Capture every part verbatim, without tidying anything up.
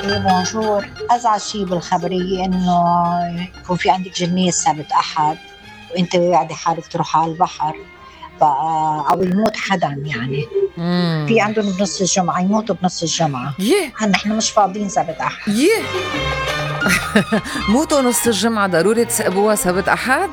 ايه بونجور. ازعج شيء بالخبريه انه يكون في عندك جنيه سبت احد وانت قاعده حالك تروح على البحر، ف او يموت حدا يعني. في امم عندهم بنص الجمعه يموتوا بنص الجمعه. يه نحن مش فاضيين سبت احد. يه موتوا نص الجمعة ضروري تسقبوها سبت أحد.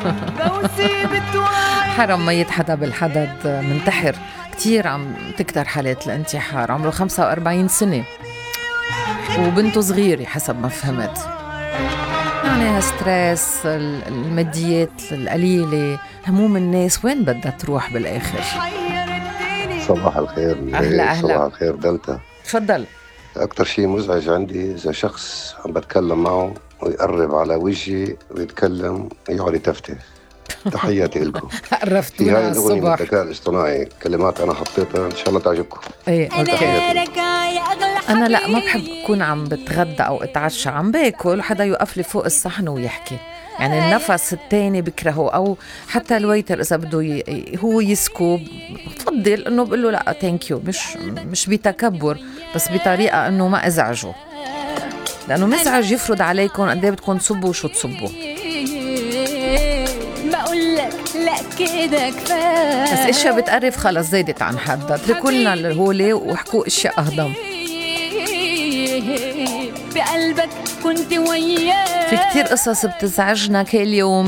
حرام ميت حدا بالحدد منتحر كتير، عم تكتر حالات الانتحار. عمره خمسة وأربعين سنة وبنته صغيرة حسب ما فهمت. يعني هالستريس، الماديات القليلة، هموم الناس وين بدها تروح بالآخر؟ صباح الخير. أهلا أهلا. صباح الخير دلتا. تفضل. أكتر شيء مزعج عندي إذا شخص عم بتكلم معه ويقرب على وجهي ويتكلم يقعد يتفتح. تحياتي لكم. في قرفتونا هاي على الأغنية من الصبح. الذكاء الاصطناعي كلمات أنا حطيتها، إن شاء الله تعجبكم. ايه تحياتي. أنا لا، ما بحب أكون عم بتغدى أو أتعشى عم باكل وحدا يوقف لي فوق الصحن ويحكي. يعني النفس التاني بكرهه، أو حتى الويتر إذا بده ي... هو يسكب، بفضل إنه بقول له لا ثانك يو، مش مش بتكبر بس بطريقة إنه ما أزعجه، لأنه مزعج يفرض عليكم قد إيه بدكم تصبوا وشو تصبوا. لا كده كفاية، بس اشياء بتقرف خلص زادت عن حدها، اتركوا لنا الهولة وحكوا اشياء اهضم. بقلبك كنت وياه، في كتير قصص بتزعجنا كل يوم.